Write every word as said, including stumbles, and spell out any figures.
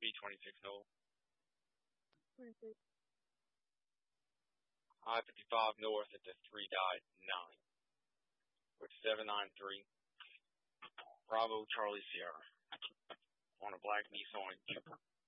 B twenty-six Noah. twenty-six. I fifty-five north at the three dot nine. With seven nine three. Bravo Charlie Sierra. On a black Nissan Cooper.